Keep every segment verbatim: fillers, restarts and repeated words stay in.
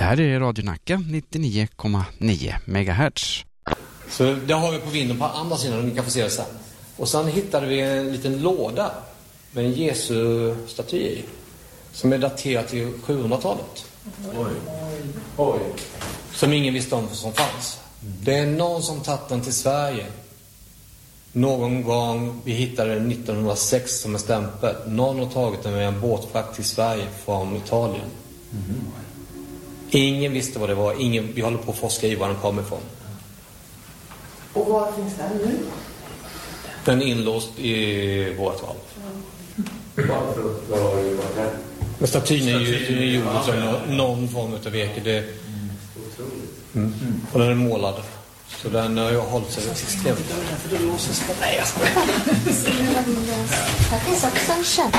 här är Radio Nacka nittionio komma nio megahertz. Så det har vi på vinden på andra sidan, och ni kan få se det sen. Och sen hittade vi en liten låda med en Jesu-staty i, som är daterad till sjuhundratalet. Oj. Oj. Som ingen visste om som fanns. Det är någon som tagit den till Sverige. Någon gång, vi hittade den nittonhundrasex som en stämpel. Någon har tagit den med en båtfrakt till Sverige från Italien. Mm. Ingen visste vad det var. Ingen, vi håller på att forska i var den kommer ifrån. Och var finns den nu? Den är inlåst i vårt val. Varför? Men statyn är ju gjord som någon form av virke. Det... Mm. Och den är målad. Så den har jag hållit sig extremt. Nej, jag skojar. Här finns också en käpp.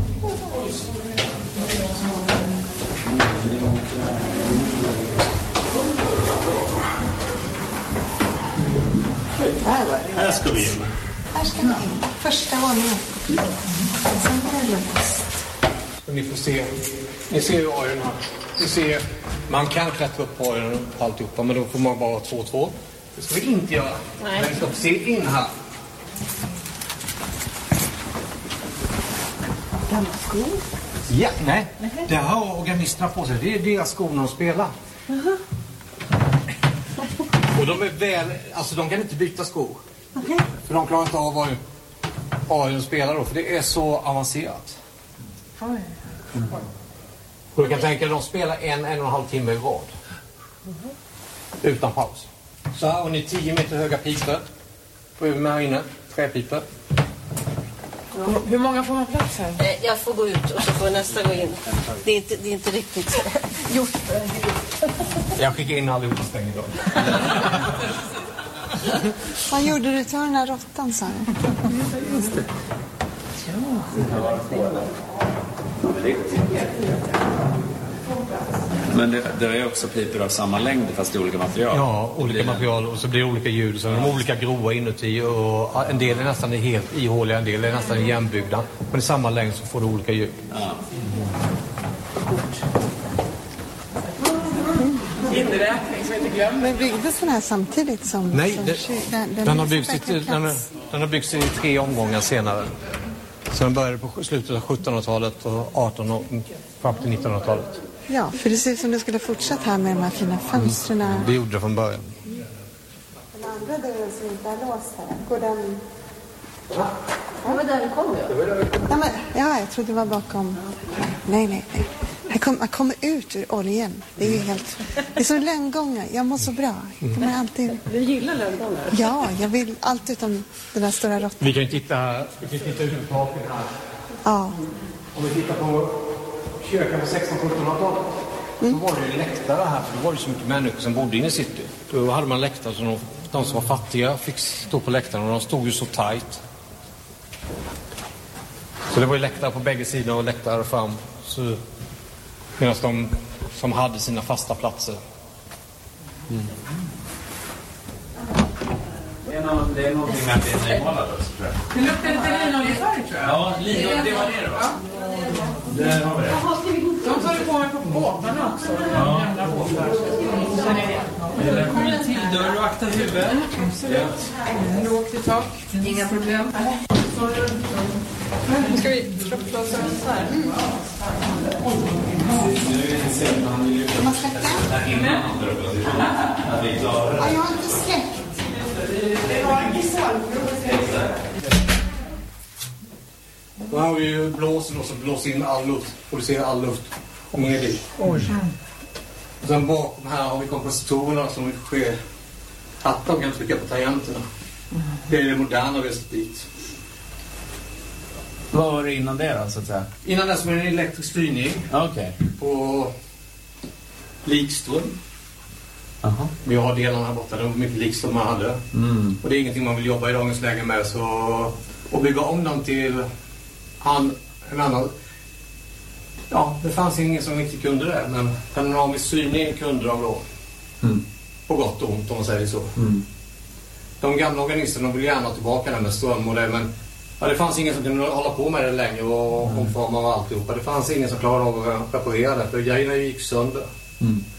Här ska vi in. Här ska vi in. Första våningen. Sen är det låst. Ni får se. Ni ser ju ajen här. Ni ser, man kan klättra upp på ajen och alltihopa, men då får man bara ha två två. Det ska vi inte göra. Nej. Men vi ska se in här. Gamla skor? Ja, nej. nej. Det har organisterna på sig. Det är deras skor när de spelar. Uh-huh. Och de är väl, alltså de kan inte byta skor. Okay. För de klarar inte av vad ajen spelar då, för det är så avancerat. Mm. Och du kan tänka att de spelar en, en och en halv timme i rad. Uh-huh. Utan paus. Så här har ni tio meter höga pipor. På med här inne, träpipor. Ja. Hur många får man plats här? Jag får gå ut och så får nästa gå in. Det är inte, det är inte riktigt gjort. Jag skickar in allihopa stäng idag. Vad gjorde du till den här råttan, sa du? Just det. Men det, det är också pipor av samma längd fast i olika material. Ja, olika material och så blir det olika ljud. Så de är olika grova inuti och en del är nästan helt ihåliga, en del är nästan igenbyggda. Men i samma längd så får du olika ljud. Ja. Inräkning som inte glömmer. Men byggdes den här samtidigt som... Nej, som det, den, den, den, har byggts i, den, den har byggts i tre omgångar senare. Så den började på slutet av sjuttonhundratalet och artonhundratalet fram till nittonhundratalet. Ja, för det ser ut som det skulle fortsätta här med de här fina fönstren. Mm. Det gjorde det från början. Den andra dörren som inte är låst här, går den... Ja, det var där den kom ju. Ja, men, ja, jag trodde det var bakom... Nej, nej, nej. Här kom, man kommer ut ur oljan. Det är ju helt... Det är som lönngångar. Jag mår så bra. Jag kommer alltid... Du gillar lönngångar? Ja, jag vill allt utom den där stora råttan. Vi kan ju titta, vi kan titta ut på taken här. Ja. Om vi tittar på kyrkan på sexton-sjuttonhundratalet mm. så var det ju läktare här. För det var ju så mycket människor som bodde inne i city. Då hade man läktare så de, de som var fattiga fick stå på läktaren och de stod ju så tajt. Så det var ju läktare på bägge sidor och läktare fram. Så, medan de som hade sina fasta platser. Mm. Det är, någon, det är någonting med att det är nymålat också, tror jag. Det luktar lite linoljefärg, tror jag. Ja, linolje, det var det då. Ja. Det har vi det. De tar ju på mig på båtarna också. Ja. Gamla båtar. Det kommer en till dörr och akta huvudet. Absolut. Lågt i tak. Inga problem. Nu ska vi slåsa oss här. Man släcker? Ja, jag har inte släckt. Det var en gissal. Då har vi ju blåsen och så blåser in all luft. Producerar all luft. Om ingen dit. Och sen bakom här har vi kompositorerna som sker. Att de kan trycka på tangenterna. Det är det moderna vi har sett dit. Vad var det innan det då, så att säga? Innan det som är en elektrisk styrning. Okej. Okay. På likström. Aha. Vi har delarna här borta. Det var mycket likström man hade. Mm. Och det är ingenting man vill jobba i dagens läge med. Så att bygga om dem till han, en annan... Ja, det fanns ingen som riktigt kunde det. Men panoramisk styrning kunde de då. Mm. På gott och ont om man säger så. Mm. De gamla organisterna vill gärna tillbaka där med ström och det. Men ja, det fanns ingen som kunde hålla på med det längre och mm. omforma och alltihopa. Det fanns ingen som klarade av att reparera det. För grejerna gick sönder. Mm.